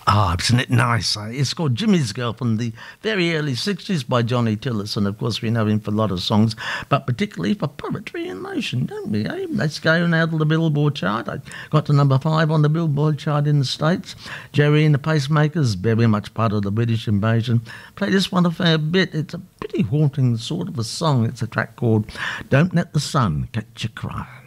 Ah, isn't it nice? It's called Jimmy's Girl from the very early 60s by Johnny Tillis. And of course, we know him for a lot of songs, but particularly for Poetry in Motion, don't we? Eh? Let's go now to the Billboard chart. I got to number 5 on the Billboard chart in the States. Jerry and the Pacemakers, very much part of the British invasion. Play this one a fair bit. It's a pretty haunting sort of a song. It's a track called Don't Let the Sun Catch Your Cry.